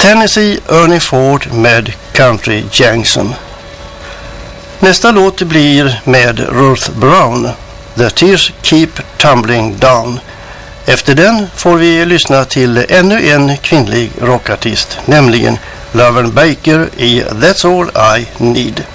Tennessee Ernie Ford med Country Jackson. Nästa låt blir med Ruth Brown, The Tears Keep Tumbling Down. Efter den får vi lyssna till ännu en kvinnlig rockartist, nämligen Laverne Baker i That's All I Need.